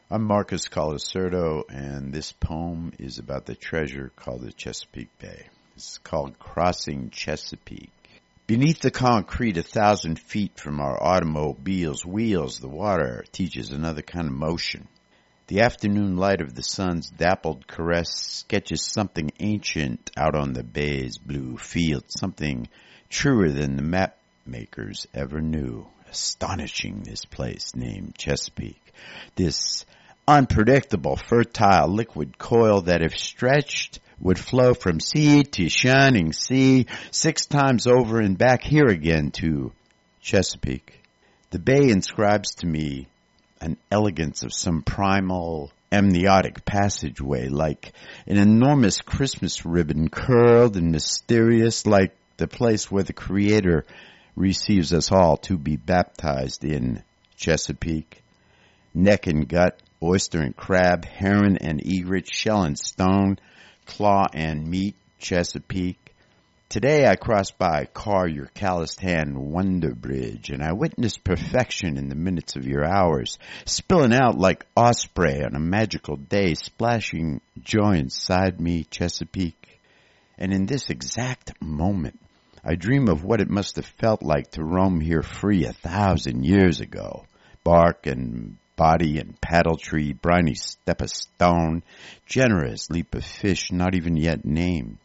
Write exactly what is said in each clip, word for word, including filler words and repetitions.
I'm Marcus Colasurdo, and this poem is about the treasure called the Chesapeake Bay. It's called Crossing Chesapeake. Beneath the concrete a thousand feet from our automobile's wheels, the water teaches another kind of motion. The afternoon light of the sun's dappled caress sketches something ancient out on the bay's blue field, something truer than the map makers ever knew. Astonishing, this place named Chesapeake. This unpredictable, fertile liquid coil that, if stretched, would flow from sea to shining sea, six times over and back here again to Chesapeake. The bay inscribes to me an elegance of some primal, amniotic passageway, like an enormous Christmas ribbon, curled and mysterious, like the place where the Creator receives us all to be baptized in Chesapeake. Neck and gut, oyster and crab, heron and egret, shell and stone, claw and meat, Chesapeake. Today I crossed by a car, your calloused hand, Wonder Bridge, and I witnessed perfection in the minutes of your hours, spilling out like osprey on a magical day, splashing joy inside me, Chesapeake. And in this exact moment, I dream of what it must have felt like to roam here free a thousand years ago. Bark and body and paddle tree, briny step of stone, generous leap of fish not even yet named.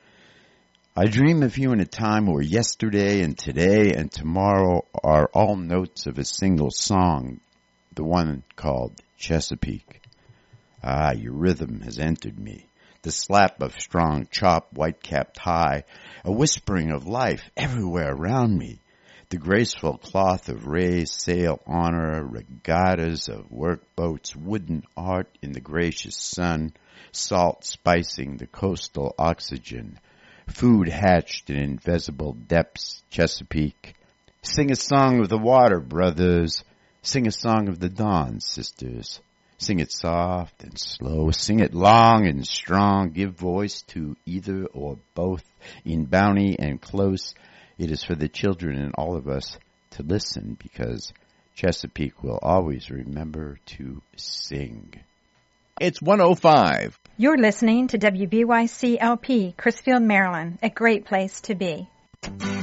I dream of you in a time where yesterday and today and tomorrow are all notes of a single song, the one called Chesapeake. Ah, your rhythm has entered me. The slap of strong chop, white-capped high, a whispering of life everywhere around me. The graceful cloth of raised sail honor, regattas of workboats, wooden art in the gracious sun, salt spicing the coastal oxygen, food hatched in invisible depths, Chesapeake. Sing a song of the water, brothers. Sing a song of the dawn, sisters. Sing it soft and slow. Sing it long and strong. Give voice to either or both. In bounty and close, it is for the children and all of us to listen, because Chesapeake will always remember to sing. It's one oh five. You're listening to W B Y C L P, Chrisfield, Maryland, a great place to be.